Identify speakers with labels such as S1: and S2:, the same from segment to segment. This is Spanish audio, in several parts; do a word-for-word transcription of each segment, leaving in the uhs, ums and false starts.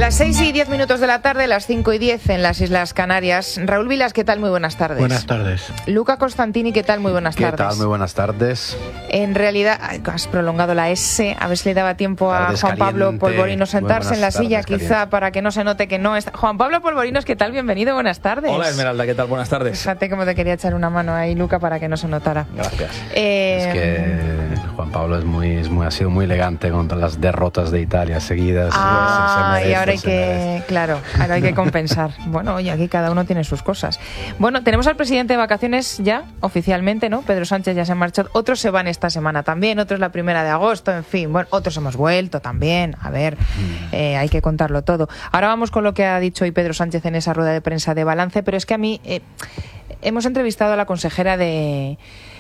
S1: Las seis y diez minutos de la tarde, las cinco y diez en las Islas Canarias. Raúl Vilas, ¿qué tal? Muy buenas tardes.
S2: Buenas tardes.
S1: Luca Costantini, ¿qué tal? Muy buenas
S3: ¿Qué
S1: tardes.
S3: ¿Qué tal? Muy buenas tardes.
S1: En realidad, ay, has prolongado la S, a ver si le daba tiempo a
S3: Tardes
S1: Juan Pablo
S3: caliente.
S1: Polvorino sentarse en la silla,
S3: tardes,
S1: quizá
S3: caliente.
S1: para que no se note que no está. Juan Pablo Polvorinos, ¿qué tal? Bienvenido, buenas tardes.
S4: Hola Esmeralda, ¿qué tal? Buenas tardes.
S1: Fíjate cómo te quería echar una mano ahí, Luca, para que no se notara.
S4: Gracias.
S1: Eh,
S3: Es que Juan Pablo es muy, es muy, ha sido muy elegante contra las derrotas de Italia seguidas.
S1: Ah,
S3: Se- se merece,
S1: y ahora hay
S3: se
S1: que,
S3: merece.
S1: claro, ahora hay que compensar. Bueno, oye, aquí cada uno tiene sus cosas. Bueno, tenemos al presidente de vacaciones ya, oficialmente, ¿no? Pedro Sánchez ya se ha marchado. Otros se van esta semana también, otros la primera de agosto, en fin. Bueno, otros hemos vuelto también. A ver, eh, hay que contarlo todo. Ahora vamos con lo que ha dicho hoy Pedro Sánchez en esa rueda de prensa de balance, pero es que a mí eh, hemos entrevistado a la consejera de...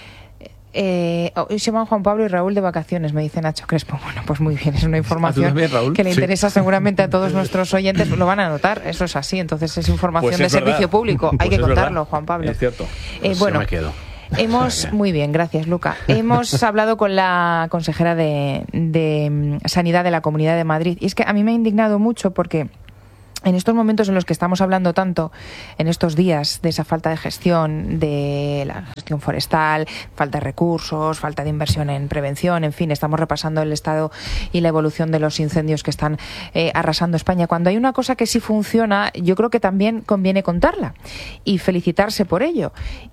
S1: Eh, hoy se van Juan Pablo y Raúl de vacaciones, me dice Nacho Crespo. Bueno, pues muy bien, es una información
S4: también, Raúl?
S1: que le
S4: Sí.
S1: interesa seguramente a todos nuestros oyentes, lo van a notar, eso es así, entonces es información
S4: Pues
S1: de
S4: es
S1: servicio
S4: verdad.
S1: público, hay
S4: Pues
S1: que
S4: es
S1: contarlo,
S4: verdad.
S1: Juan Pablo.
S4: Es cierto.
S1: Eh,
S3: Pues
S1: bueno,
S3: yo me quedo.
S1: hemos, muy bien, gracias Luca. Hemos hablado con la consejera de, de mm, Sanidad de la Comunidad de Madrid y es que a mí me ha indignado mucho porque en estos momentos en los que estamos hablando tanto, en estos días, de esa falta de gestión, de la gestión forestal, falta de recursos, falta de inversión en prevención, en fin, estamos repasando el estado y la evolución de los incendios que están eh, arrasando España. Cuando hay una cosa que sí funciona, yo creo que también conviene contarla y felicitarse por ello.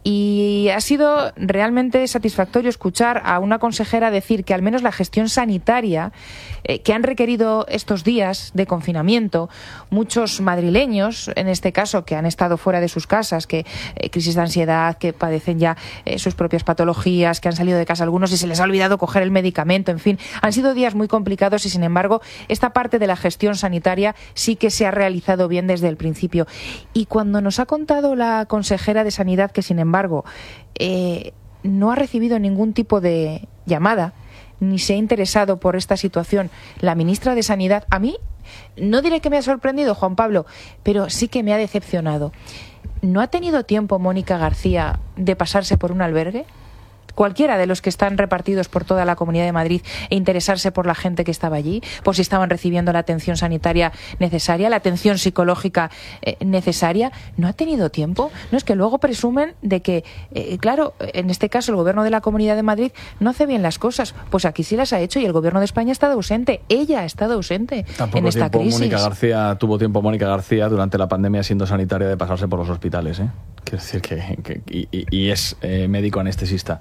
S1: Y ha sido realmente satisfactorio escuchar a una consejera decir que al menos la gestión sanitaria eh, que han requerido estos días de confinamiento, muchos madrileños, en este caso, que han estado fuera de sus casas, que eh, crisis de ansiedad, que padecen ya eh, sus propias patologías, que han salido de casa algunos y se les ha olvidado coger el medicamento, en fin, han sido días muy complicados y, sin embargo, esta parte de la gestión sanitaria sí que se ha realizado bien desde el principio. Y cuando nos ha contado la consejera de Sanidad que, sin embargo, eh, no ha recibido ningún tipo de llamada, ni se ha interesado por esta situación la ministra de Sanidad, a mí no diré que me ha sorprendido, Juan Pablo, pero sí que me ha decepcionado. ¿No ha tenido tiempo Mónica García de pasarse por un albergue? Cualquiera de los que están repartidos por toda la Comunidad de Madrid e interesarse por la gente que estaba allí, por si estaban recibiendo la atención sanitaria necesaria, la atención psicológica eh, necesaria. ¿No ha tenido tiempo? No, es que luego presumen de que, eh, claro, en este caso el Gobierno de la Comunidad de Madrid no hace bien las cosas. Pues aquí sí las ha hecho y el Gobierno de España ha estado ausente. Ella ha estado ausente
S4: Tampoco
S1: en esta
S4: tiempo
S1: crisis.
S4: Mónica García tuvo tiempo Mónica García durante la pandemia siendo sanitaria de pasarse por los hospitales, ¿eh? Quiero decir que, que y, y es eh, médico anestesista.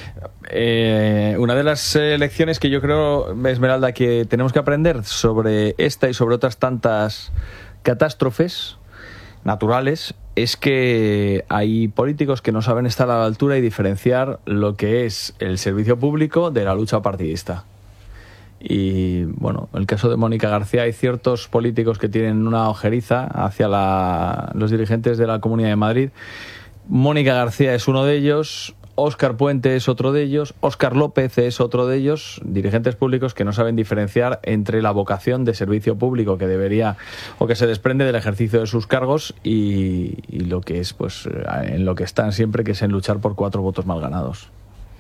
S4: Eh, una de las eh, lecciones que yo creo, Esmeralda, que tenemos que aprender sobre esta y sobre otras tantas catástrofes naturales es que hay políticos que no saben estar a la altura y diferenciar lo que es el servicio público de la lucha partidista. Y bueno, en el caso de Mónica García hay ciertos políticos que tienen una ojeriza hacia la, los dirigentes de la Comunidad de Madrid. Mónica García es uno de ellos, Óscar Puente es otro de ellos, Óscar López es otro de ellos, dirigentes públicos que no saben diferenciar entre la vocación de servicio público que debería o que se desprende del ejercicio de sus cargos y, y lo que es, pues, en lo que están siempre, que es en luchar por cuatro votos mal ganados.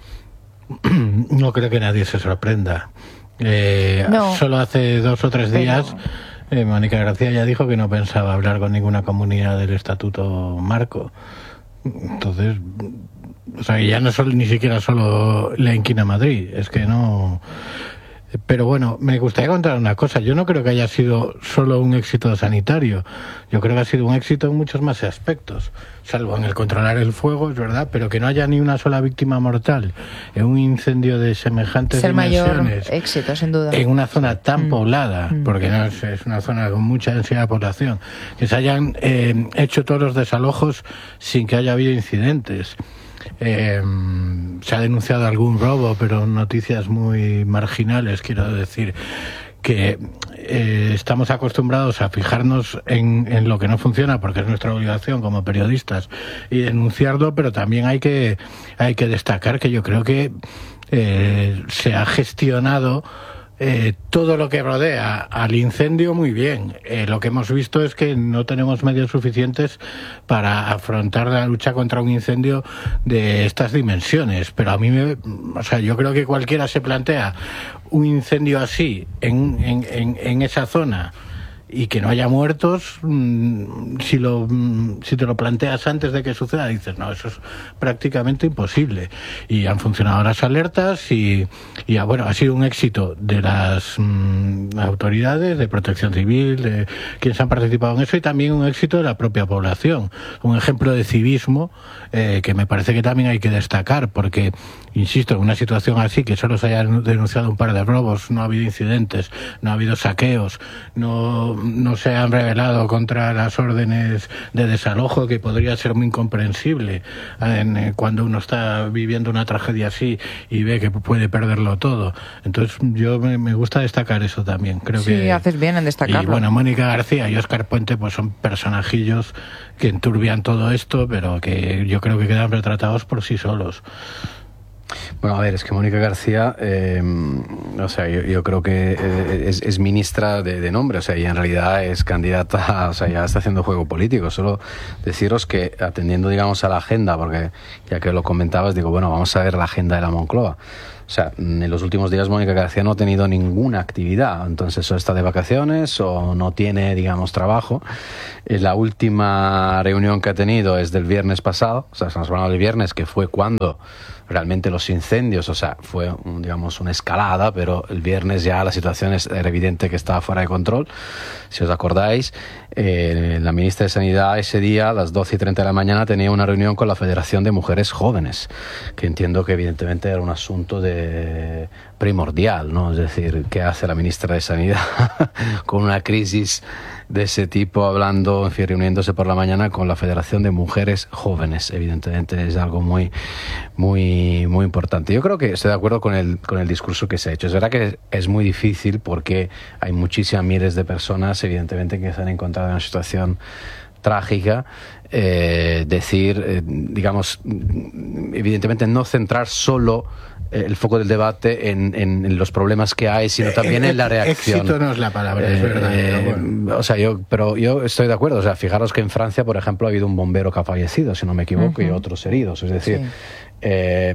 S2: No creo que nadie se sorprenda. Eh,
S1: No.
S2: Solo hace dos o tres días eh, Mónica García ya dijo que no pensaba hablar con ninguna comunidad del Estatuto Marco. Entonces, o sea, ya no solo, ni siquiera solo la inquina Madrid, es que no. Pero bueno, me gustaría contar una cosa. Yo no creo que haya sido solo un éxito sanitario. Yo creo que ha sido un éxito en muchos más aspectos, salvo en el controlar el fuego, es verdad, pero que no haya ni una sola víctima mortal en un incendio de semejantes
S1: Es el mayor
S2: dimensiones,
S1: éxito, sin duda.
S2: en una zona tan
S1: Mm.
S2: poblada,
S1: Mm.
S2: porque no es, es una zona con mucha densidad de población, que se hayan eh, hecho todos los desalojos sin que haya habido incidentes. Eh, se ha denunciado algún robo, pero noticias muy marginales, quiero decir que eh, estamos acostumbrados a fijarnos en, en lo que no funciona, porque es nuestra obligación como periodistas, y denunciarlo, pero también hay que hay que destacar que yo creo que eh, se ha gestionado Eh, todo lo que rodea al incendio muy bien. Eh, lo que hemos visto es que no tenemos medios suficientes para afrontar la lucha contra un incendio de estas dimensiones, pero a mí me, o sea, yo creo que cualquiera se plantea un incendio así en, en, en, en esa zona y que no haya muertos, si lo si te lo planteas antes de que suceda, dices, no, eso es prácticamente imposible. Y han funcionado las alertas y, y bueno, ha sido un éxito de las mm, autoridades de protección civil, de quienes han participado en eso, y también un éxito de la propia población. Un ejemplo de civismo eh, que me parece que también hay que destacar, porque, insisto, en una situación así, que solo se haya denunciado un par de robos, no ha habido incidentes, no ha habido saqueos, no no se han rebelado contra las órdenes de desalojo, que podría ser muy incomprensible en, eh, cuando uno está viviendo una tragedia así y ve que puede perderlo todo. Entonces yo me, me gusta destacar eso también. Creo
S1: sí,
S2: que
S1: haces bien en destacarlo.
S2: Y bueno, Mónica García y Óscar Puente pues son personajillos que enturbian todo esto, pero que yo creo que quedan retratados por sí solos.
S3: Bueno, a ver, es que Mónica García, eh, o sea, yo, yo creo que eh, es, es ministra de, de nombre, o sea, y en realidad es candidata, o sea, ya está haciendo juego político. Solo deciros que, atendiendo, digamos, a la agenda, porque ya que lo comentabas, digo, bueno, vamos a ver la agenda de la Moncloa. O sea, en los últimos días Mónica García no ha tenido ninguna actividad, entonces o está de vacaciones o no tiene, digamos, trabajo. La última reunión que ha tenido es del viernes pasado, o sea, estamos hablando del viernes, que fue cuando realmente los incendios, o sea, fue, un, digamos, una escalada, pero el viernes ya la situación es, era evidente que estaba fuera de control. Si os acordáis, eh, la ministra de Sanidad ese día, a las doce y treinta de la mañana, tenía una reunión con la Federación de Mujeres Jóvenes, que entiendo que evidentemente era un asunto de primordial, ¿no? Es decir, ¿qué hace la ministra de Sanidad con una crisis de ese tipo, hablando, en fin, reuniéndose por la mañana con la Federación de Mujeres Jóvenes? Evidentemente es algo muy, muy, muy importante. Yo creo que estoy de acuerdo con el, con el discurso que se ha hecho. Es verdad que es muy difícil porque hay muchísimas miles de personas, evidentemente, que se han encontrado en una situación trágica. Eh, decir, eh, digamos, evidentemente no centrar solo el foco del debate en, en, en los problemas que hay, sino también en la reacción.
S2: Éxito no es la palabra, eh, es verdad.
S3: Eh,
S2: pero bueno.
S3: O sea, yo, pero yo estoy de acuerdo. O sea, fijaros que en Francia, por ejemplo, ha habido un bombero que ha fallecido, si no me equivoco, uh-huh. y otros heridos. Es decir, sí. eh,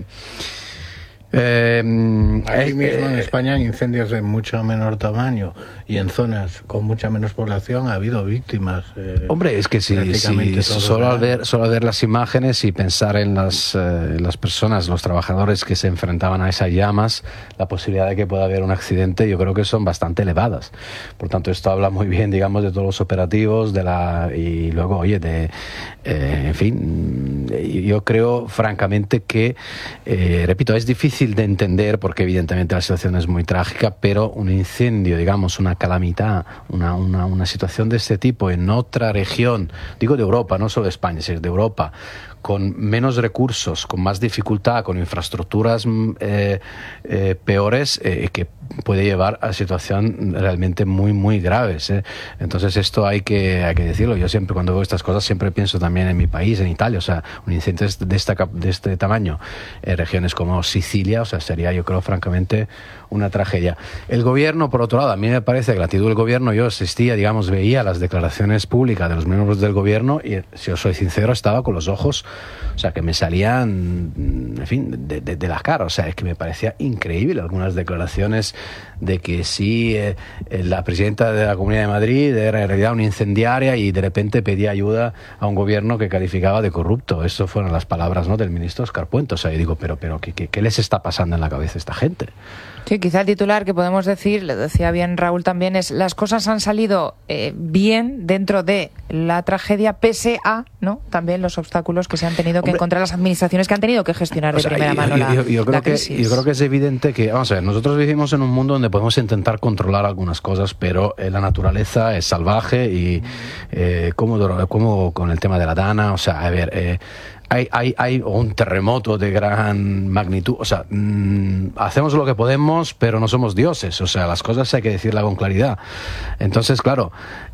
S3: Eh,
S2: Aquí
S3: eh,
S2: mismo en
S3: eh,
S2: España, en incendios de mucho menor tamaño y en zonas con mucha menos población ha habido víctimas. Eh,
S3: hombre, es que si, si solo, al ver, solo al ver las imágenes y pensar en las, eh, las personas, los trabajadores que se enfrentaban a esas llamas, la posibilidad de que pueda haber un accidente, yo creo que son bastante elevadas. Por tanto, esto habla muy bien, digamos, de todos los operativos, de la y luego, oye, de, eh, en fin, yo creo, francamente, que, eh, repito, es difícil de entender porque evidentemente la situación es muy trágica, pero un incendio, digamos, una calamidad, una, una, una situación de este tipo en otra región, digo de Europa, no solo de España, sino de Europa, con menos recursos, con más dificultad, con infraestructuras eh, eh, peores, eh, que puede llevar a situaciones realmente muy, muy graves. ¿eh? Entonces esto hay que, hay que decirlo. Yo siempre, cuando veo estas cosas, siempre pienso también en mi país, en Italia. O sea, un incendio de, esta, de este tamaño en regiones como Sicilia, o sea, sería, yo creo, francamente, una tragedia. El gobierno, por otro lado, a mí me parece que la actitud del gobierno, yo asistía, digamos, veía las declaraciones públicas de los miembros del gobierno y, si os soy sincero, estaba con los ojos, o sea, que me salían, en fin, de, de, de la cara. O sea, es que me parecía increíble algunas declaraciones de que sí, eh, la presidenta de la Comunidad de Madrid era en realidad una incendiaria y de repente pedía ayuda a un gobierno que calificaba de corrupto. Eso fueron las palabras, ¿no?, del ministro Óscar Puente. O sea, yo digo, pero, pero ¿qué, qué, qué les está pasando en la cabeza a esta gente?
S1: Sí, quizá el titular que podemos decir, le decía bien Raúl también, es las cosas han salido eh, bien dentro de la tragedia, pese a, ¿no?, también los obstáculos que se han tenido que Hombre, encontrar las administraciones que han tenido que gestionar de o sea, primera
S3: yo,
S1: mano
S3: yo,
S1: la,
S3: yo, yo creo
S1: la
S3: que,
S1: crisis.
S3: Yo creo que es evidente que, vamos a ver, nosotros vivimos en un mundo donde podemos intentar controlar algunas cosas, pero eh, la naturaleza es salvaje y eh, como, como con el tema de la Dana, o sea, a ver... Eh, Hay, hay, hay un terremoto de gran magnitud, o sea, mmm, hacemos lo que podemos, pero no somos dioses, o sea, las cosas hay que decirlas con claridad. Entonces, claro,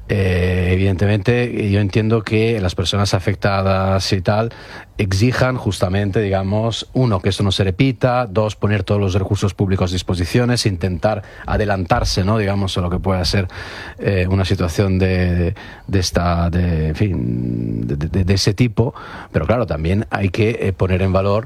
S3: eh, evidentemente yo entiendo que las personas afectadas y tal exijan justamente, digamos, uno, que esto no se repita, dos, poner todos los recursos públicos a disposición, intentar adelantarse, ¿no?, digamos, a lo que pueda ser eh, una situación de, de esta, de, en fin, de, de, de ese tipo, pero claro, también hay que eh, poner en valor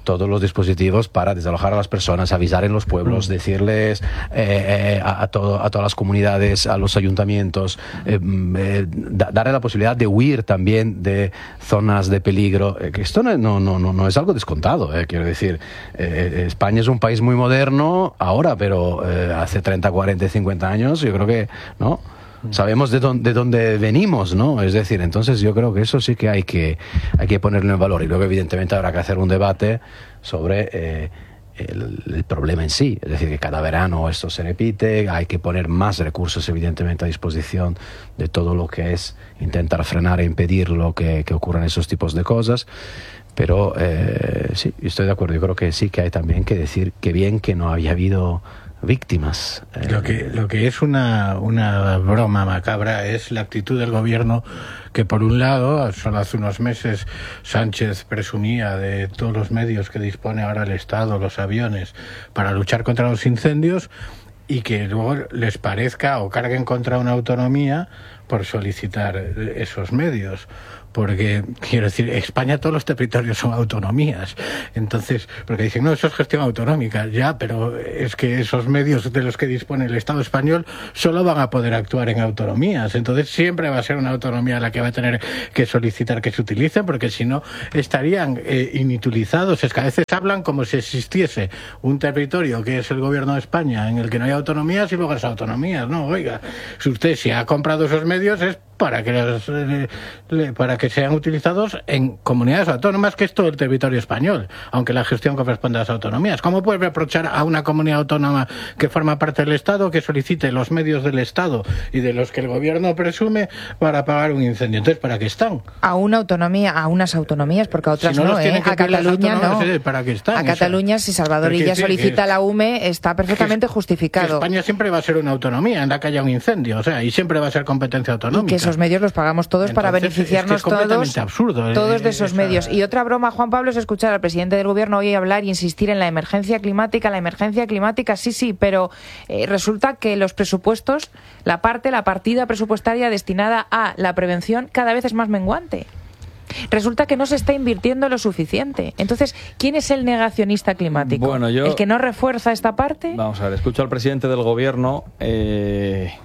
S3: todos los dispositivos para desalojar a las personas, avisar en los pueblos, decirles eh, eh, a, a, todo, a todas las comunidades, a los ayuntamientos, eh, eh, da, darle la posibilidad de huir también de zonas de peligro. Eh, que esto no, no, no, no es algo descontado, eh, quiero decir, eh, España es un país muy moderno ahora, pero eh, hace treinta, cuarenta, cincuenta años yo creo que, ¿no? Sabemos de dónde, de dónde venimos, ¿no? Es decir, entonces yo creo que eso sí que hay que, hay que ponerlo en valor. Y luego, evidentemente, habrá que hacer un debate sobre eh, el, el problema en sí. Es decir, que cada verano esto se repite, hay que poner más recursos, evidentemente, a disposición de todo lo que es intentar frenar e impedir lo que, que ocurran esos tipos de cosas. Pero eh, sí, estoy de acuerdo. Yo creo que sí que hay también que decir que bien que no había habido víctimas. Eh,
S2: lo que lo que es una, una broma macabra es la actitud del gobierno, que por un lado, solo hace unos meses Sánchez presumía de todos los medios que dispone ahora el Estado, los aviones, para luchar contra los incendios, y que luego les parezca o carguen contra una autonomía por solicitar esos medios. Porque, quiero decir, España, todos los territorios son autonomías. Entonces, porque dicen, no, eso es gestión autonómica. Ya, pero es que esos medios de los que dispone el Estado español solo van a poder actuar en autonomías. Entonces, siempre va a ser una autonomía la que va a tener que solicitar que se utilicen, porque si no, estarían eh, inutilizados. Es que a veces hablan como si existiese un territorio que es el gobierno de España, en el que no hay autonomías, y luego las autonomías. No, oiga, si usted si ha comprado esos medios es para que los, eh, para que sean utilizados en comunidades autónomas, que es todo el territorio español, aunque la gestión corresponde a las autonomías. ¿Cómo puede reprochar a una comunidad autónoma que forma parte del Estado que solicite los medios del Estado y de los que el gobierno presume para apagar un incendio? Entonces, ¿para qué están?
S1: A una autonomía, a unas autonomías, porque a otras
S2: si no,
S1: no, ¿eh? A Cataluña no.
S2: ¿Para qué están?
S1: A Cataluña, si Salvador Illa solicita la U M E, está perfectamente
S2: que,
S1: justificado.
S2: Que España siempre va a ser una autonomía en la que haya un incendio, o sea, y siempre va a ser competencia autonómica.
S1: Y que esos medios los pagamos todos. Entonces, para beneficiarnos
S2: es que es
S1: todos,
S2: absurdo,
S1: todos de esos
S2: esa...
S1: medios. Y otra broma, Juan Pablo, es escuchar al presidente del gobierno hoy hablar y insistir en la emergencia climática, la emergencia climática, sí, sí, pero eh, resulta que los presupuestos, la parte, la partida presupuestaria destinada a la prevención cada vez es más menguante. Resulta que no se está invirtiendo lo suficiente. Entonces, ¿quién es el negacionista climático?
S4: Bueno, yo...
S1: ¿El que no refuerza esta parte?
S4: Vamos a ver, escucho al presidente del gobierno... Eh...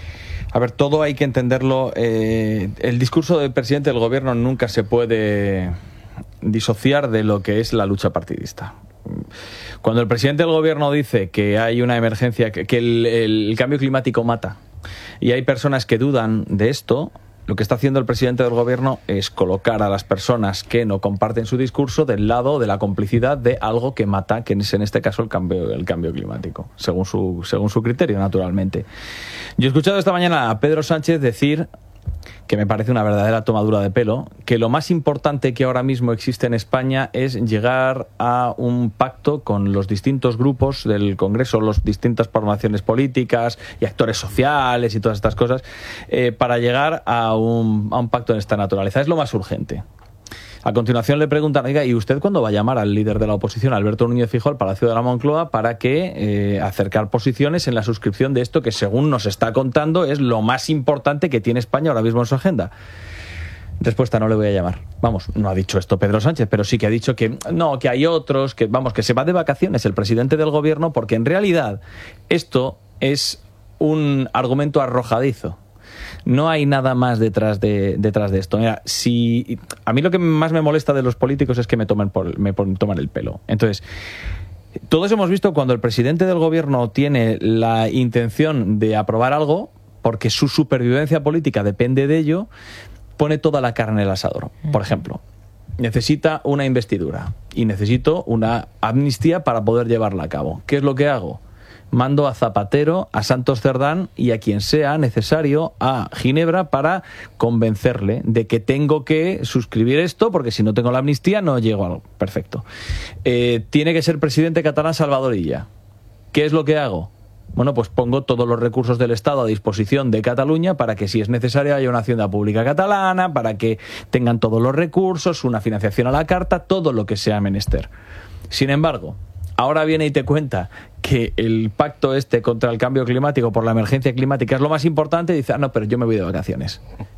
S4: A ver, todo hay que entenderlo. Eh, el discurso del presidente del gobierno nunca se puede disociar de lo que es la lucha partidista. Cuando el presidente del gobierno dice que hay una emergencia, que, que el, el cambio climático mata, y hay personas que dudan de esto, lo que está haciendo el presidente del gobierno es colocar a las personas que no comparten su discurso del lado de la complicidad de algo que mata, que es en este caso el cambio, el cambio climático, según su, según su criterio, naturalmente. Yo he escuchado esta mañana a Pedro Sánchez decir, que me parece una verdadera tomadura de pelo, que lo más importante que ahora mismo existe en España es llegar a un pacto con los distintos grupos del Congreso, las distintas formaciones políticas y actores sociales y todas estas cosas, eh, para llegar a un, a un pacto de esta naturaleza. Es lo más urgente. A continuación le preguntan, oiga, ¿y usted cuándo va a llamar al líder de la oposición, Alberto Núñez Feijóo, al Palacio de la Moncloa para que eh, acercar posiciones en la suscripción de esto que, según nos está contando, es lo más importante que tiene España ahora mismo en su agenda? Respuesta: no le voy a llamar. Vamos, no ha dicho esto Pedro Sánchez, pero sí que ha dicho que no, que hay otros, que vamos, que se va de vacaciones el presidente del gobierno, porque en realidad esto es un argumento arrojadizo. No hay nada más detrás de detrás de esto. Mira, si a mí lo que más me molesta de los políticos es que me tomen por, me toman el pelo. Entonces, todos hemos visto cuando el presidente del gobierno tiene la intención de aprobar algo, porque su supervivencia política depende de ello, pone toda la carne en el asador. Por ejemplo, necesita una investidura y necesito una amnistía para poder llevarla a cabo. ¿Qué es lo que hago? Mando a Zapatero, a Santos Cerdán y a quien sea necesario a Ginebra para convencerle de que tengo que suscribir esto, porque si no tengo la amnistía no llego a algo. Perfecto. Eh, tiene que ser presidente catalán Salvador Illa. ¿Qué es lo que hago? Bueno, pues pongo todos los recursos del Estado a disposición de Cataluña para que, si es necesario, haya una hacienda pública catalana, para que tengan todos los recursos, una financiación a la carta, todo lo que sea menester. Sin embargo, ahora viene y te cuenta que el pacto este contra el cambio climático por la emergencia climática es lo más importante y dice, ah, no, pero yo me voy de vacaciones.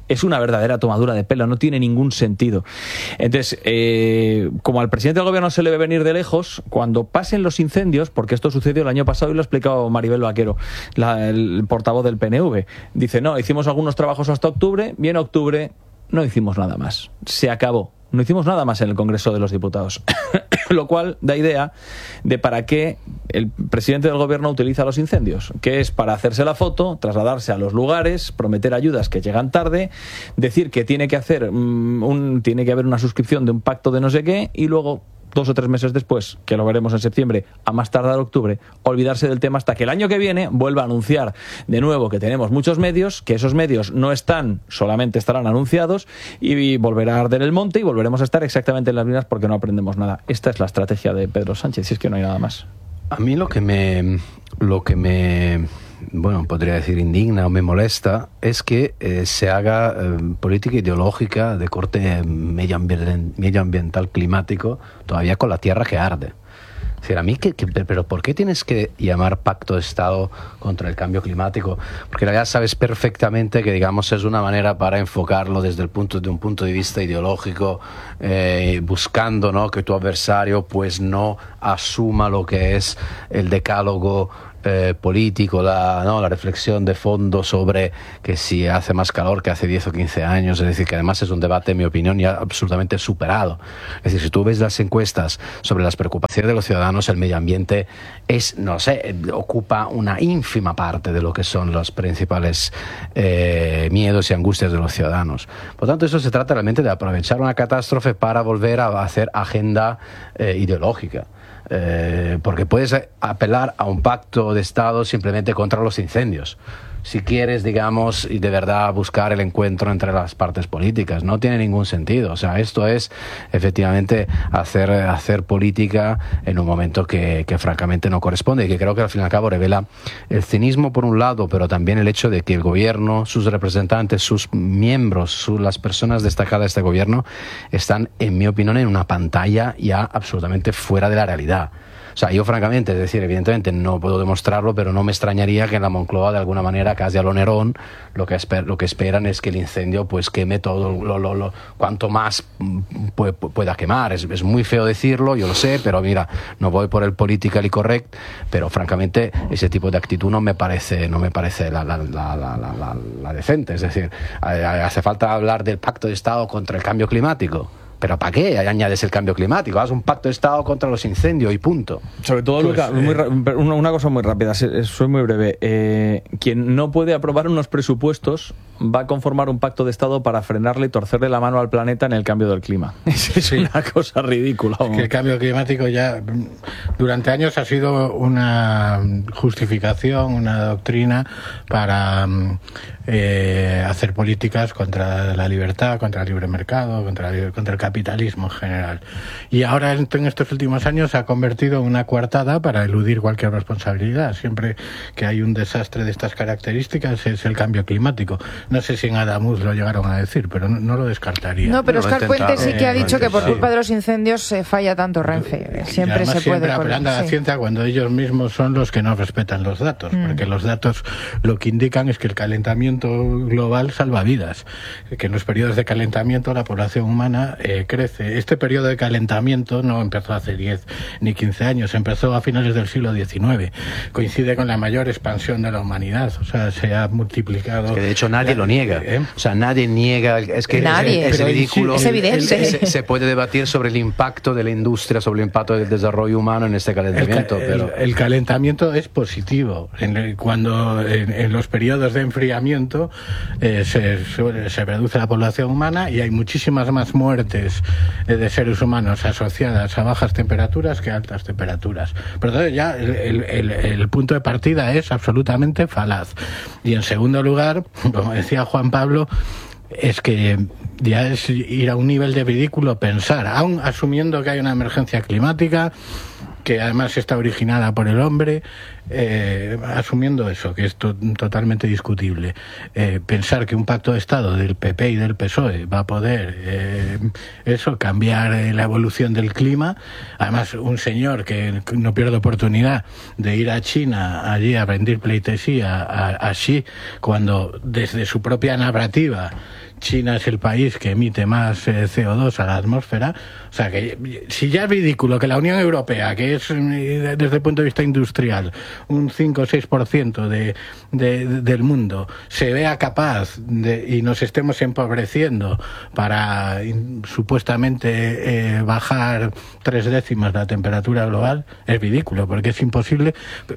S4: es una verdadera tomadura de pelo, no tiene ningún sentido. Entonces, eh, como al presidente del gobierno se le ve venir de lejos, cuando pasen los incendios, porque esto sucedió el año pasado y lo ha explicado Maribel Vaquero, la, el portavoz del P N V, dice, no, hicimos algunos trabajos hasta octubre, viene octubre, no hicimos nada más, se acabó. No hicimos nada más en el Congreso de los Diputados, lo cual da idea de para qué el presidente del gobierno utiliza los incendios, que es para hacerse la foto, trasladarse a los lugares, prometer ayudas que llegan tarde, decir que tiene que hacer um, un, tiene que haber una suscripción de un pacto de no sé qué y luego dos o tres meses después, que lo veremos en septiembre, a más tardar octubre, olvidarse del tema hasta que el año que viene vuelva a anunciar de nuevo que tenemos muchos medios, que esos medios no están, solamente estarán anunciados, y volverá a arder el monte y volveremos a estar exactamente en las mismas porque no aprendemos nada. Esta es la estrategia de Pedro Sánchez, si es que no hay nada más.
S3: A mí lo que me... Lo que me bueno, podría decir indigna o me molesta, es que eh, se haga eh, política ideológica de corte medioambiental, medioambiental, climático, todavía con la tierra que arde. Es decir, a mí, que, que, pero ¿por qué tienes que llamar pacto de Estado contra el cambio climático? Porque ya sabes perfectamente que, digamos, es una manera para enfocarlo desde el punto de un punto de vista ideológico, eh, buscando, ¿no?, que tu adversario pues no asuma lo que es el decálogo Eh, político, la, ¿no? la reflexión de fondo sobre que si hace más calor que hace diez o quince años, es decir, que además es un debate, en mi opinión, ya absolutamente superado. Es decir, si tú ves las encuestas sobre las preocupaciones de los ciudadanos, el medio ambiente es, no sé, ocupa una ínfima parte de lo que son los principales eh, miedos y angustias de los ciudadanos. Por tanto, eso se trata realmente de aprovechar una catástrofe para volver a hacer agenda eh, ideológica. Eh, porque puedes apelar a un pacto de Estado simplemente contra los incendios, si quieres, digamos, y de verdad buscar el encuentro entre las partes políticas. No tiene ningún sentido. O sea, esto es efectivamente hacer, hacer política en un momento que, que francamente no corresponde, y que creo que al fin y al cabo revela el cinismo por un lado, pero también el hecho de que el gobierno, sus representantes, sus miembros, sus, las personas destacadas de este gobierno están, en mi opinión, en una pantalla ya absolutamente fuera de la realidad. O sea, yo francamente, es decir, evidentemente no puedo demostrarlo, pero no me extrañaría que en la Moncloa, de alguna manera, casi a lo Nerón, lo que, esper, lo que esperan es que el incendio pues queme todo, lo, lo, lo, cuanto más puede, pueda quemar. Es, es muy feo decirlo, yo lo sé, pero mira, no voy por el politically correct, pero francamente ese tipo de actitud no me parece, no me parece la, la, la, la, la, la, la decente. Es decir, hace falta hablar del pacto de Estado contra el cambio climático. ¿Pero para qué añades el cambio climático? Haz un pacto de Estado contra los incendios y punto.
S4: Sobre todo, pues, Luca, eh... muy, una, una cosa muy rápida, soy muy breve. Eh, quien no puede aprobar unos presupuestos va a conformar un pacto de Estado para frenarle y torcerle la mano al planeta en el cambio del clima. Es, es sí. una cosa ridícula.
S2: Es que el cambio climático ya durante años ha sido una justificación, una doctrina para eh, hacer políticas contra la libertad, contra el libre mercado, contra el, contra el capitalismo en general. Y ahora en, en estos últimos años se ha convertido en una coartada para eludir cualquier responsabilidad. Siempre que hay un desastre de estas características es el cambio climático. No sé si en Adamuz lo llegaron a decir, pero no, no lo descartaría.
S1: No, pero Óscar Puente sí que ha dicho
S2: eh,
S1: que por
S2: sí.
S1: culpa de los incendios se falla tanto Renfe. Siempre se puede.
S2: Siempre apelando a la
S1: sí.
S2: ciencia cuando ellos mismos son los que no respetan los datos, mm. porque los datos lo que indican es que el calentamiento global salva vidas, que en los periodos de calentamiento la población humana eh, crece. Este periodo de calentamiento no empezó hace diez ni quince años, empezó a finales del siglo diecinueve. Coincide con la mayor expansión de la humanidad, o sea, se ha multiplicado.
S3: Es que de hecho nadie lo niega, ¿eh? O sea, nadie niega, es que
S1: nadie.
S3: es, es ridículo.
S1: Es evidente.
S3: Se, se puede debatir sobre el impacto de la industria, sobre el impacto del desarrollo humano en este calentamiento.
S2: El,
S3: pero...
S2: el, el calentamiento es positivo. En el, cuando en, en los periodos de enfriamiento eh, se, se reduce la población humana y hay muchísimas más muertes eh, de seres humanos asociadas a bajas temperaturas que a altas temperaturas. Pero entonces ya el, el, el, el punto de partida es absolutamente falaz. Y en segundo lugar, como decía Juan Pablo, es que ya es ir a un nivel de ridículo pensar, aún asumiendo que hay una emergencia climática que además está originada por el hombre, eh, asumiendo eso, que es to- totalmente discutible, eh, pensar que un pacto de Estado del P P y del P S O E va a poder eh, eso, cambiar eh, la evolución del clima. Además, un señor que no pierde oportunidad de ir a China allí a rendir pleitesía a, a Xi, cuando desde su propia narrativa China es el país que emite más eh, C O dos a la atmósfera. O sea, que si ya es ridículo que la Unión Europea, que es desde el punto de vista industrial un cinco o seis por ciento de, de, de, del mundo, se vea capaz de, y nos estemos empobreciendo para in, supuestamente eh, bajar tres décimas la temperatura global, es ridículo, porque es imposible.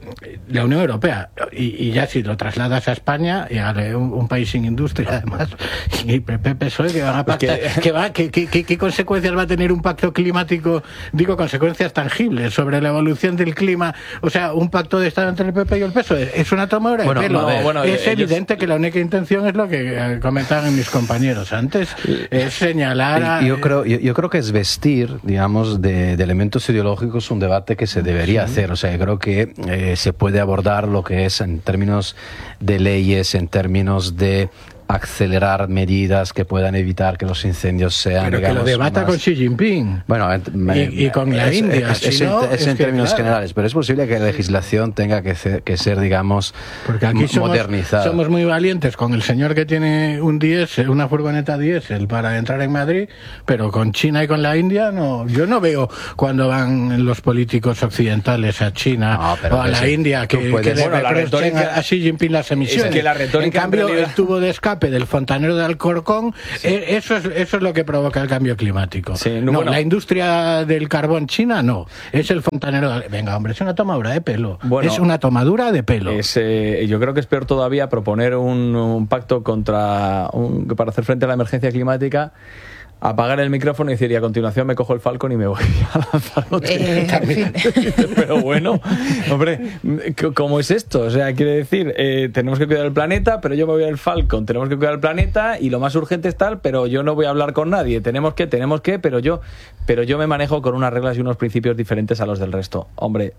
S2: La Unión Europea, y, y ya si lo trasladas a España, y a un, un país sin industria además, y P P P S O E, que van a pactar, que va, que, que, que, ¿qué consecuencias va a tener un pacto climático? Digo, consecuencias tangibles sobre la evolución del clima. O sea, un pacto de Estado entre el P P y el P S O E es una tomadura
S3: bueno,
S2: de pelo.
S3: No,
S4: bueno,
S2: es
S4: ellos...
S2: evidente que la única intención es lo que comentaban mis compañeros antes, es señalar a...
S3: Yo creo, yo, yo creo que es vestir, digamos, de, de elementos ideológicos un debate que se debería sí. hacer. O sea, yo creo que eh, se puede abordar lo que es en términos de leyes, en términos de acelerar medidas que puedan evitar que los incendios sean,
S2: pero
S3: digamos,
S2: que lo debata
S3: más...
S2: con Xi Jinping.
S3: Bueno, me,
S2: y, y con la
S3: es,
S2: India.
S3: Es, es,
S2: si
S3: es,
S2: no,
S3: es, es en
S2: que,
S3: términos
S2: claro.
S3: generales, pero es posible que la legislación tenga que ser, que ser digamos,
S2: porque aquí somos,
S3: modernizada.
S2: Somos muy valientes con el señor que tiene un diésel, una furgoneta diésel para entrar en Madrid, pero con China y con la India no. Yo no veo cuando van los políticos occidentales a China no, o a la sí, India que, que le bueno, reprochen a, a Xi Jinping las emisiones.
S4: Es que la retórica
S2: en cambio,
S4: en realidad...
S2: el tubo de escape del fontanero de Alcorcón, sí. eso, es, eso es lo que provoca el cambio climático.
S4: Sí,
S2: no,
S4: bueno.
S2: La industria del carbón china no, es el fontanero de... Venga, hombre, es una tomadura de pelo. Bueno, es una tomadura de pelo.
S4: Es, eh, yo creo que es peor todavía proponer un, un pacto contra un, para hacer frente a la emergencia climática, apagar el micrófono y decir, y a continuación me cojo el Falcon y me voy a lanzar otro.
S1: Eh, en fin.
S4: Pero bueno, hombre, ¿cómo es esto? O sea, quiere decir, eh, tenemos que cuidar el planeta, pero yo me voy al Falcon. Tenemos que cuidar el planeta y lo más urgente es tal, pero yo no voy a hablar con nadie. Tenemos que, tenemos que, pero yo, pero yo me manejo con unas reglas y unos principios diferentes a los del resto. Hombre,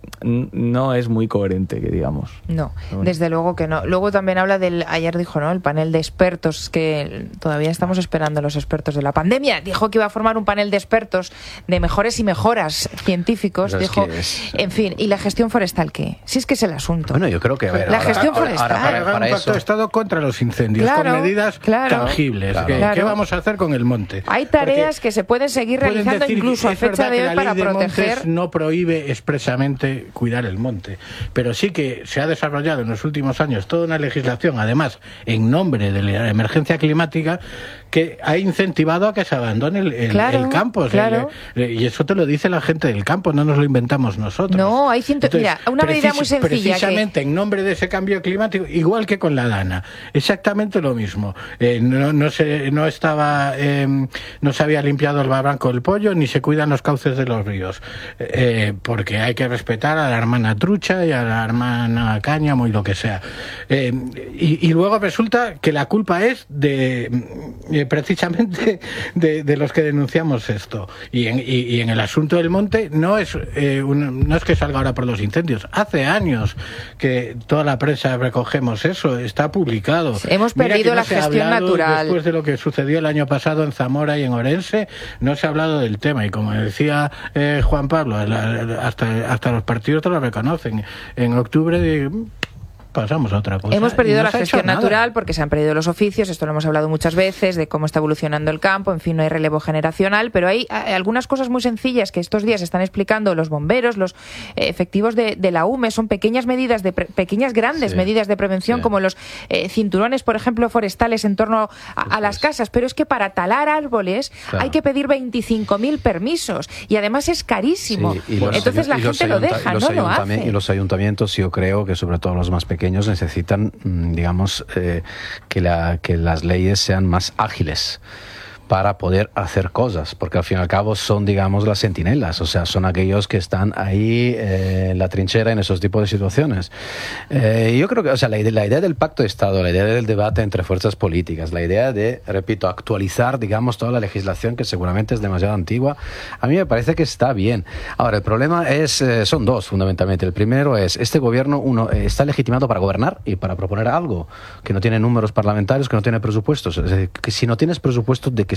S4: no es muy coherente, que digamos.
S1: No, bueno. Desde luego que no. Luego también habla del, ayer dijo, ¿no?, el panel de expertos, que todavía estamos esperando a los expertos de la pandemia. Dijo que iba a formar un panel de expertos de mejores y mejoras científicos.
S3: Pero
S1: dijo,
S3: es es...
S1: en fin, ¿y la gestión forestal qué? Si es que es el asunto.
S3: Bueno, yo creo que... A ver,
S1: la
S3: ahora,
S1: gestión
S3: ahora,
S1: forestal.
S3: Ahora, para,
S2: para, para un pacto de Estado contra los incendios,
S1: claro,
S2: con medidas
S1: claro,
S2: tangibles.
S3: Claro.
S2: ¿Qué,
S1: Claro.
S2: ¿Qué vamos a hacer con el monte?
S1: Hay tareas Porque que se pueden seguir realizando
S2: pueden
S1: incluso a fecha de hoy para
S2: de
S1: proteger...
S2: Montes no prohíbe expresamente cuidar el monte, pero sí que se ha desarrollado en los últimos años toda una legislación, además, en nombre de la emergencia climática, que ha incentivado a que se abandone el, el,
S1: claro,
S2: el campo.
S1: Claro.
S2: Se, y eso te lo dice la gente del campo, no nos lo inventamos nosotros.
S1: No, hay ciento...
S2: Entonces,
S1: Mira, una medida muy sencilla.
S2: Precisamente
S1: que...
S2: en nombre de ese cambio climático, igual que con la Dana, exactamente lo mismo. Eh, no, no, se, no estaba, eh, no se había limpiado el barranco del Pollo, ni se cuidan los cauces de los ríos, eh, porque hay que respetar a la hermana trucha y a la hermana cáñamo y lo que sea. Eh, y, y luego resulta que la culpa es de... Eh, precisamente de, de los que denunciamos esto. Y en, y, y en el asunto del monte no es eh, un, no es que salga ahora por los incendios. Hace años que toda la prensa recogemos eso, está publicado.
S1: Hemos
S2: Mira
S1: perdido
S2: no
S1: la gestión natural.
S2: Después de lo que sucedió el año pasado en Zamora y en Orense, no se ha hablado del tema. Y como decía eh, Juan Pablo, la, hasta, hasta los partidos te lo reconocen. En octubre de... pasamos a otra cosa.
S1: Hemos perdido
S2: no
S1: la gestión natural porque se han perdido los oficios, esto lo hemos hablado muchas veces, de cómo está evolucionando el campo, en fin, no hay relevo generacional, pero hay, hay algunas cosas muy sencillas que estos días están explicando los bomberos, los eh, efectivos de, de la U M E, son pequeñas medidas, de pre, pequeñas grandes sí, medidas de prevención, sí. como los eh, cinturones, por ejemplo, forestales en torno a, a las casas, pero es que para talar árboles claro. hay que pedir veinticinco mil permisos y además es carísimo. Sí, los, Entonces la gente lo deja, no lo hace.
S3: Y los ayuntamientos, yo creo que sobre todo los más pequeños, pequeños necesitan, digamos, eh, que, la, que las leyes sean más ágiles para poder hacer cosas, porque al fin y al cabo son, digamos, las centinelas, o sea, son aquellos que están ahí eh, en la trinchera en esos tipos de situaciones. Eh, yo creo que, o sea, la idea, la idea del pacto de Estado, la idea del debate entre fuerzas políticas, la idea de, repito, actualizar, digamos, toda la legislación que seguramente es demasiado antigua, a mí me parece que está bien. Ahora, el problema es, eh, son dos, fundamentalmente. El primero es, este gobierno, uno, eh, está legitimado para gobernar y para proponer algo, que no tiene números parlamentarios, que no tiene presupuestos. Es decir, que si no tienes presupuestos, ¿de qué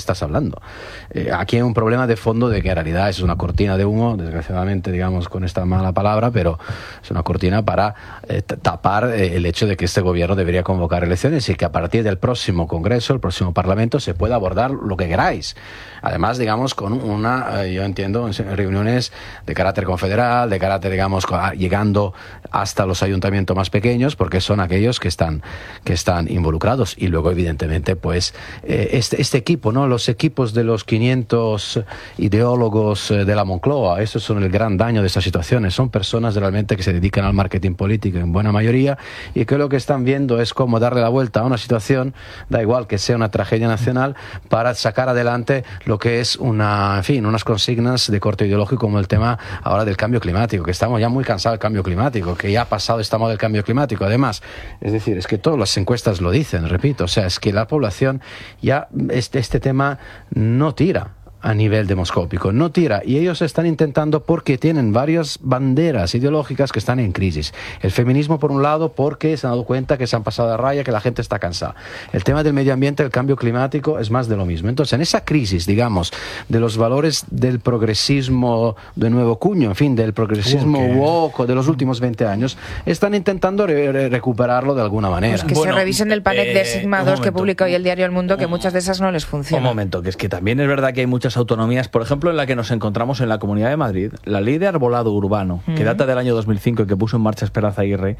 S3: estás hablando. Eh, aquí hay un problema de fondo de que en realidad es una cortina de humo, desgraciadamente, digamos, con esta mala palabra, pero es una cortina para eh, tapar eh, el hecho de que este gobierno debería convocar elecciones y que a partir del próximo Congreso, el próximo Parlamento, se pueda abordar lo que queráis. Además, digamos, con una, eh, yo entiendo, reuniones de carácter confederal, de carácter, digamos, llegando hasta los ayuntamientos más pequeños, porque son aquellos que están, que están involucrados. Y luego, evidentemente, pues, eh, este, este equipo, ¿no? Los equipos de los quinientos ideólogos de la Moncloa, esos son el gran daño de estas situaciones. Son personas realmente que se dedican al marketing político en buena mayoría y que lo que están viendo es cómo darle la vuelta a una situación, da igual que sea una tragedia nacional, para sacar adelante lo que es una, en fin, unas consignas de corte ideológico como el tema ahora del cambio climático, que estamos ya muy cansados del cambio climático, que ya ha pasado esta moda del cambio climático. Además, es decir, es que todas las encuestas lo dicen, repito, o sea, es que la población ya este, este tema no tira a nivel demoscópico, no tira, y ellos están intentando porque tienen varias banderas ideológicas que están en crisis. El feminismo, por un lado, porque se han dado cuenta que se han pasado de raya, que la gente está cansada. El tema del medio ambiente, el cambio climático, es más de lo mismo. Entonces, en esa crisis, digamos, de los valores del progresismo de nuevo cuño, en fin, del progresismo okay. woke de los últimos veinte años, están intentando re re recuperarlo de alguna manera.
S1: Pues que bueno, se revisen el panel eh, de Sigma dos que publica hoy el diario El Mundo, que muchas de esas no les funcionan.
S4: Un momento, que es que también es verdad que hay muchas autonomías, por ejemplo, en la que nos encontramos en la Comunidad de Madrid, la ley de arbolado urbano, mm. que data del año dos mil cinco y que puso en marcha Esperanza Aguirre,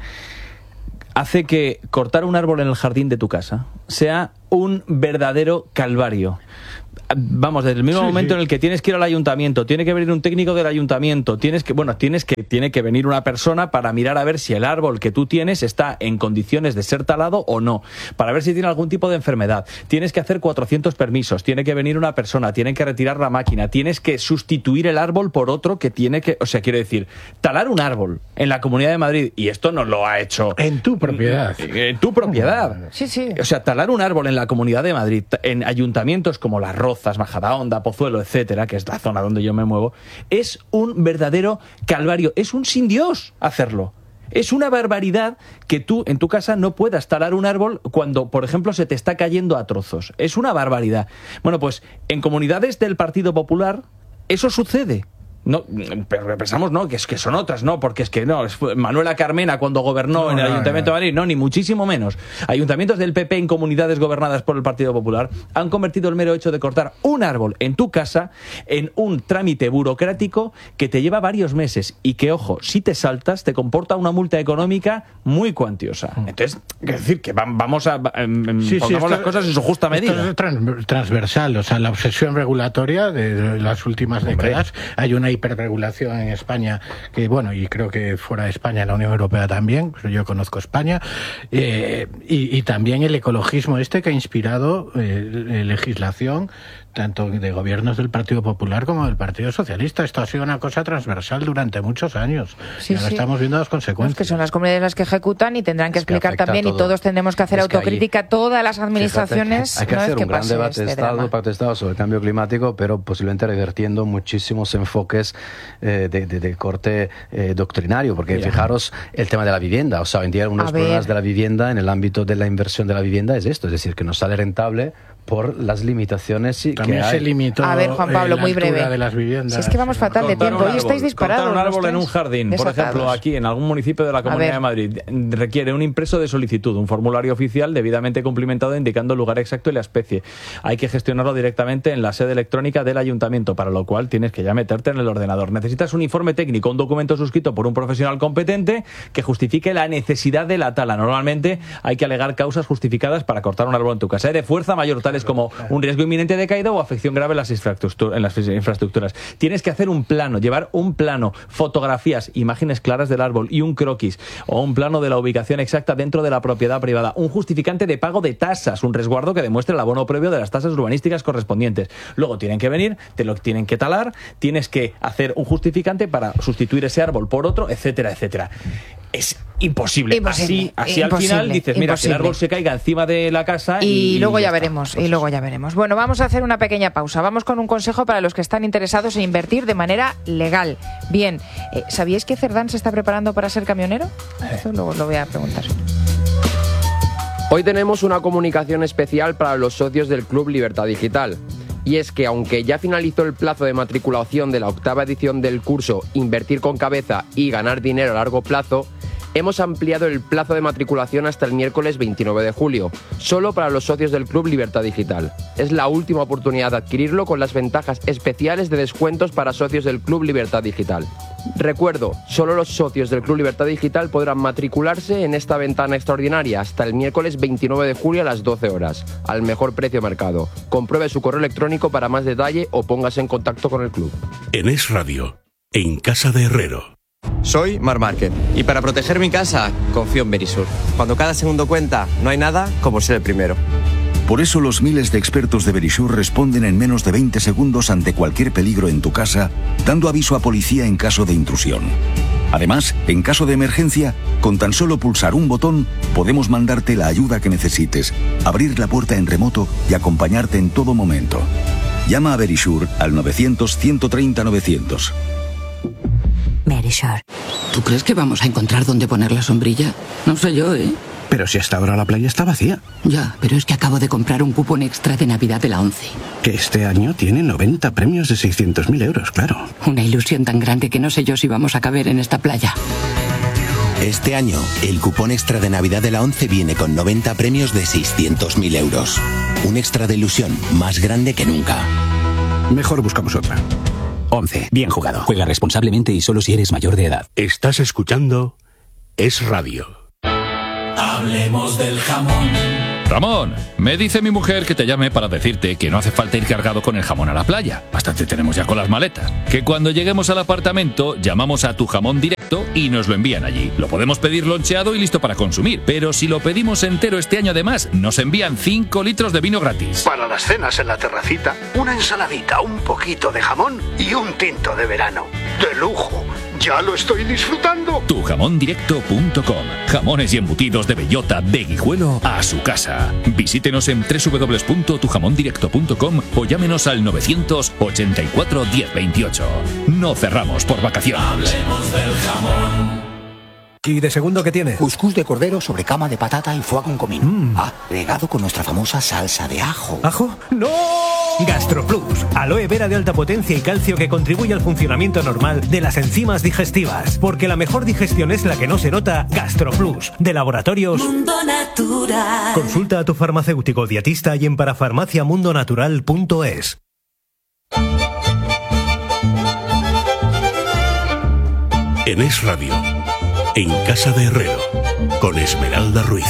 S4: hace que cortar un árbol en el jardín de tu casa sea un verdadero calvario. Vamos, desde el mismo sí, momento sí. en el que tienes que ir al ayuntamiento, tiene que venir un técnico del ayuntamiento, tienes que, bueno, tienes que, tiene que venir una persona para mirar a ver si el árbol que tú tienes está en condiciones de ser talado o no, para ver si tiene algún tipo de enfermedad, tienes que hacer cuatrocientos permisos, tiene que venir una persona, tienen que retirar la máquina, tienes que sustituir el árbol por otro que tiene que, o sea, quiero decir, talar un árbol en la Comunidad de Madrid, y esto no lo ha hecho
S2: en tu propiedad,
S4: en tu propiedad,
S1: sí, sí.
S4: o sea, talar un árbol en la Comunidad de Madrid, en ayuntamientos como Las Rozas, Majadahonda, Pozuelo, etcétera, que es la zona donde yo me muevo, es un verdadero calvario, es un sin Dios hacerlo. Es una barbaridad que tú en tu casa no puedas talar un árbol cuando, por ejemplo, se te está cayendo a trozos. Es una barbaridad. Bueno, pues en comunidades del Partido Popular eso sucede. No, pero pensamos no, que es que son otras, no, porque es que no, es Manuela Carmena cuando gobernó no, en el no, Ayuntamiento no. de Madrid, no, ni muchísimo menos. Ayuntamientos del P P en comunidades gobernadas por el Partido Popular han convertido el mero hecho de cortar un árbol en tu casa en un trámite burocrático que te lleva varios meses y que, ojo, si te saltas te comporta una multa económica muy cuantiosa. Entonces, es decir, que vamos a sí, pongamos sí, esto, las cosas en su justa medida.
S2: Esto es trans, transversal, o sea, la obsesión regulatoria de las últimas Hombre. décadas, hay una hiperregulación en España, que bueno, y creo que fuera de España, en la Unión Europea también, yo conozco España, eh, y, y también el ecologismo este que ha inspirado eh, legislación tanto de gobiernos del Partido Popular como del Partido Socialista. Esto ha sido una cosa transversal durante muchos años.
S1: Sí,
S2: y ahora
S1: sí.
S2: estamos viendo las consecuencias.
S1: Es que son las comunidades las que ejecutan y tendrán que
S3: es que
S1: explicar también, y todos tendremos que hacer es que autocrítica, allí, todas las administraciones.
S3: Fíjate, hay que
S1: no
S3: hacer
S1: es que
S3: un gran debate
S1: este
S3: de Estado, pacto de Estado sobre el cambio climático, pero posiblemente revertiendo muchísimos enfoques eh, de, de, de corte eh, doctrinario, porque yeah. fijaros el tema de la vivienda. O sea, hoy en día uno de los problemas de la vivienda en el ámbito de la inversión de la vivienda es esto, es decir, que no sale rentable por las limitaciones que
S2: También
S3: hay.
S2: se limitó
S1: a ver, Juan Pablo,
S2: eh,
S1: muy breve.
S2: De las viviendas.
S1: Si es que vamos fatal de tiempo, hoy estáis disparados.
S4: Cortar un árbol en un jardín,
S1: desatados.
S4: por ejemplo, aquí en algún municipio de la Comunidad de Madrid, requiere un impreso de solicitud, un formulario oficial debidamente cumplimentado indicando el lugar exacto y la especie. Hay que gestionarlo directamente en la sede electrónica del ayuntamiento, para lo cual tienes que ya meterte en el ordenador. Necesitas un informe técnico, un documento suscrito por un profesional competente que justifique la necesidad de la tala. Normalmente hay que alegar causas justificadas para cortar un árbol en tu casa, de fuerza mayor, tales como un riesgo inminente de caída o afección grave en las, en las infraestructuras. Tienes que hacer un plano, llevar un plano, fotografías, imágenes claras del árbol y un croquis o un plano de la ubicación exacta dentro de la propiedad privada, un justificante de pago de tasas, un resguardo que demuestre el abono previo de las tasas urbanísticas correspondientes. Luego tienen que venir, te lo tienen que talar, tienes que hacer un justificante para sustituir ese árbol por otro, etcétera, etcétera. Es imposible.
S1: imposible
S4: así así
S1: imposible,
S4: al final dices, mira,
S1: imposible.
S4: que el árbol se caiga encima de la casa y,
S1: y luego
S4: y
S1: ya,
S4: ya
S1: veremos,
S4: pues
S1: y luego ya veremos. Bueno, vamos a hacer una pequeña pausa. Vamos con un consejo para los que están interesados en invertir de manera legal. Bien, eh, ¿sabíais que Cerdán se está preparando para ser camionero? Eso luego lo voy a preguntar.
S5: Hoy tenemos una comunicación especial para los socios del Club Libertad Digital. Y es que aunque ya finalizó el plazo de matriculación de la octava edición del curso Invertir con cabeza y ganar dinero a largo plazo, hemos ampliado el plazo de matriculación hasta el miércoles veintinueve de julio, solo para los socios del Club Libertad Digital. Es la última oportunidad de adquirirlo con las ventajas especiales de descuentos para socios del Club Libertad Digital. Recuerdo, solo los socios del Club Libertad Digital podrán matricularse en esta ventana extraordinaria hasta el miércoles veintinueve de julio a las doce horas, al mejor precio de mercado. Compruebe su correo electrónico para más detalle o póngase en contacto con el club.
S6: En Es Radio, en Casa de Herrero.
S7: Soy Mar Márquez y para proteger mi casa confío en Verisur. Cuando cada segundo cuenta, no hay nada como ser el primero.
S8: Por eso los miles de expertos de Verisur responden en menos de veinte segundos ante cualquier peligro en tu casa, dando aviso a policía en caso de intrusión. Además, en caso de emergencia, con tan solo pulsar un botón, podemos mandarte la ayuda que necesites, abrir la puerta en remoto y acompañarte en todo momento. Llama a Verisur al novecientos, ciento treinta, novecientos.
S9: Verisur. ¿Tú crees que vamos a encontrar dónde poner la sombrilla? No sé yo, ¿eh?
S10: Pero si hasta ahora la playa está vacía.
S9: Ya, pero es que acabo de comprar un cupón extra de Navidad de la ONCE.
S10: Que este año tiene noventa premios de seiscientos mil euros, claro.
S9: Una ilusión tan grande que no sé yo si vamos a caber en esta playa.
S11: Este año, el cupón extra de Navidad de la ONCE viene con noventa premios de seiscientos mil euros. Un extra de ilusión más grande que nunca.
S10: Mejor buscamos otra. ONCE, bien jugado.
S12: Juega responsablemente y solo si eres mayor de edad.
S6: Estás escuchando Es Radio.
S13: Hablemos del jamón. Ramón, me dice mi mujer que te llame para decirte que no hace falta ir cargado con el jamón a la playa. Bastante tenemos ya con las maletas. Que cuando lleguemos al apartamento llamamos a Tu Jamón Directo y nos lo envían allí. Lo podemos pedir loncheado y listo para consumir. Pero si lo pedimos entero este año además, nos envían cinco litros de vino gratis.
S14: Para las cenas en la terracita, una ensaladita, un poquito de jamón y un tinto de verano. ¡De lujo! ¡Ya lo estoy disfrutando!
S13: tu jamón directo punto com. Jamones y embutidos de bellota de Guijuelo a su casa. Visítenos en doble u doble u doble u punto tu jamón directo punto com o llámenos al novecientos ochenta y cuatro diez veintiocho. No cerramos por vacaciones. Hablemos del jamón.
S15: ¿Y de segundo qué tiene?
S16: Cuscús de cordero sobre cama de patata y foie con comino. Mm. Agregado con nuestra famosa salsa de ajo.
S15: ¿Ajo? ¡No! GastroPlus, aloe vera de alta potencia y calcio que contribuye al funcionamiento normal de las enzimas digestivas. Porque la mejor digestión es la que no se nota. GastroPlus, de Laboratorios
S17: Mundo Natural.
S15: Consulta a tu farmacéutico o dietista y en parafarmacia mundo natural punto es.
S6: En Es Radio, en Casa de Herrero, con Esmeralda Ruiz.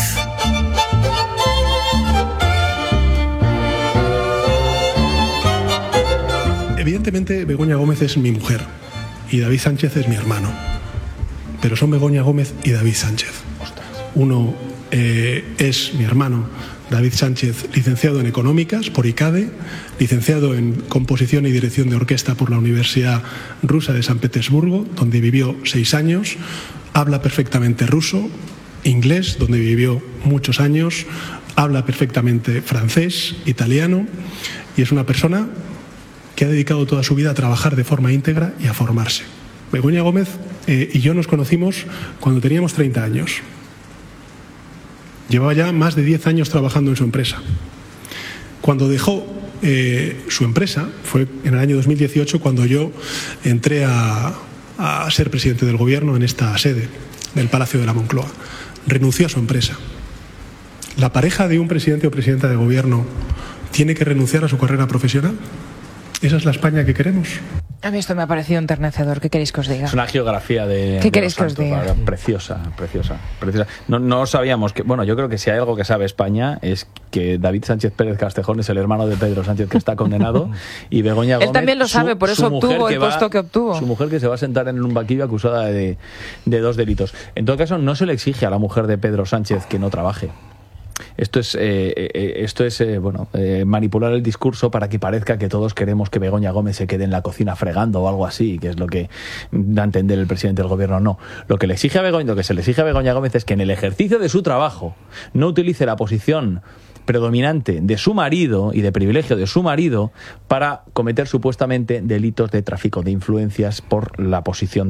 S18: Evidentemente, Begoña Gómez es mi mujer y David Sánchez es mi hermano. Pero son Begoña Gómez y David Sánchez. Uno eh, es mi hermano, David Sánchez, licenciado en Económicas por I C A D E, licenciado en Composición y Dirección de Orquesta por la Universidad Rusa de San Petersburgo, donde vivió seis años, habla perfectamente ruso, inglés, donde vivió muchos años, habla perfectamente francés, italiano, y es una persona que ha dedicado toda su vida a trabajar de forma íntegra y a formarse. Begoña Gómez eh, y yo nos conocimos cuando teníamos treinta años. Llevaba ya más de diez años trabajando en su empresa. Cuando dejó eh, su empresa, fue en el año dos mil dieciocho cuando yo entré a, a ser presidente del gobierno en esta sede del Palacio de la Moncloa. Renunció a su empresa. ¿La pareja de un presidente o presidenta de gobierno tiene que renunciar a su carrera profesional? ¿Esa es la España que queremos?
S1: A mí esto me ha parecido enternecedor. ¿Qué queréis que os diga?
S4: Es una geografía de...
S1: ¿Qué
S4: de
S1: queréis que os diga?
S4: Preciosa, preciosa, preciosa. No, no sabíamos que... Bueno, yo creo que si hay algo que sabe España es que David Sánchez Pérez Castejón es el hermano de Pedro Sánchez que está condenado y Begoña Gómez...
S1: Él también lo sabe,
S4: su,
S1: por eso obtuvo el puesto
S4: va,
S1: que obtuvo.
S4: Su mujer que se va a sentar en un banquillo acusada de, de dos delitos. En todo caso, no se le exige a la mujer de Pedro Sánchez que no trabaje. Esto es, eh, eh, esto es eh, bueno, eh, manipular el discurso para que parezca que todos queremos que Begoña Gómez se quede en la cocina fregando o algo así, que es lo que da a entender el presidente del gobierno. No, lo que le exige a Begoña, lo que se le exige a Begoña Gómez es que en el ejercicio de su trabajo no utilice la posición predominante de su marido y de privilegio de su marido para cometer supuestamente delitos de tráfico de influencias por la posición de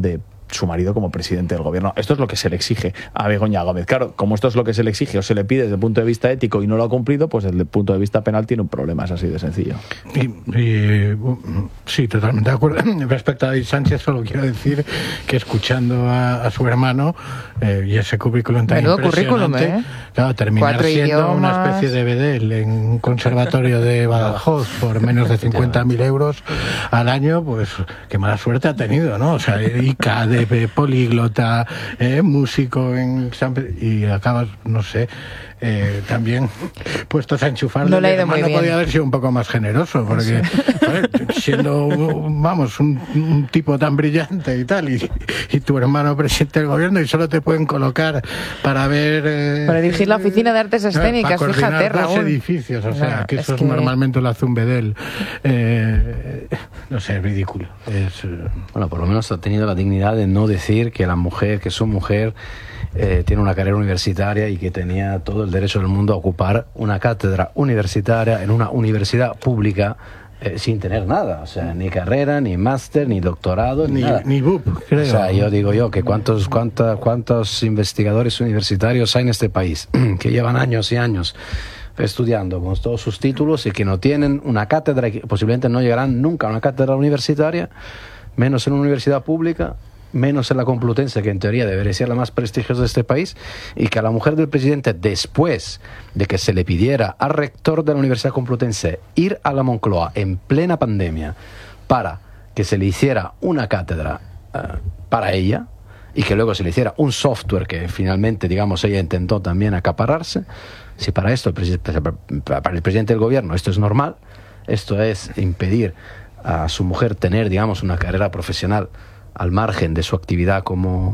S4: su marido como presidente del gobierno. Esto es lo que se le exige a Begoña Gómez. Claro, como esto es lo que se le exige o se le pide desde el punto de vista ético y no lo ha cumplido, pues desde el punto de vista penal tiene un problema, es así de sencillo.
S2: Y, y, sí, totalmente de acuerdo. Respecto a David Sánchez, solo quiero decir que escuchando a, a su hermano eh, y ese currículum tan
S1: Menudo
S2: impresionante,
S1: currículum, ¿eh?
S2: Claro, terminar
S1: Cuatro
S2: siendo
S1: idiomas.
S2: una especie de bedel en un conservatorio de Badajoz por menos de cincuenta mil euros al año, pues qué mala suerte ha tenido, ¿no? O sea, I C A, de políglota, eh, músico en San Pedro, y acabas, no sé, eh, también puestos a enchufarle.
S1: No le ha ido
S2: hermano
S1: muy bien.
S2: podía haber sido un poco más generoso, porque joder, siendo, vamos, un, un tipo tan brillante y tal, y, y tu hermano presidente del gobierno, y solo te pueden colocar para ver... Eh,
S1: Para dirigir la oficina de artes escénicas,
S2: para
S1: fíjate,
S2: coordinar dos
S1: Raúl.
S2: edificios, o sea,
S1: No,
S2: que
S1: es
S2: eso
S1: que-
S2: normalmente lo hace un bedel. Eh, no sé, es ridículo. Es, eh,
S3: Bueno, por lo menos ha tenido la dignidad de no decir que la mujer, que su mujer eh, tiene una carrera universitaria y que tenía todo el derecho del mundo a ocupar una cátedra universitaria en una universidad pública eh, sin tener nada, o sea, ni carrera, ni máster, ni doctorado, ni,
S2: Ni-
S3: nada.
S2: ni B U P, creo.
S3: O sea, yo digo yo que cuántos, cuánta, cuántos investigadores universitarios hay en este país que llevan años y años estudiando con todos sus títulos y que no tienen una cátedra, y que posiblemente no llegarán nunca a una cátedra universitaria, menos en una universidad pública, menos en la Complutense, que en teoría debería ser la más prestigiosa de este país, y que a la mujer del presidente, después de que se le pidiera al rector de la Universidad Complutense ir a la Moncloa en plena pandemia para que se le hiciera una cátedra eh, para ella, y que luego se le hiciera un software que finalmente, digamos, ella intentó también acapararse, si para esto, el presi- para el presidente del gobierno, esto es normal, esto es impedir a su mujer tener, digamos, una carrera profesional al margen de su actividad como